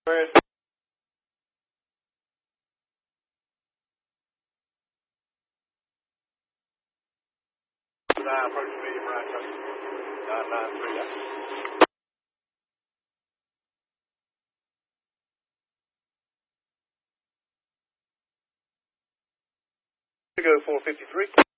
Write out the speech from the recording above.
Where is 9 approaching medium right turn. 993. Go 453.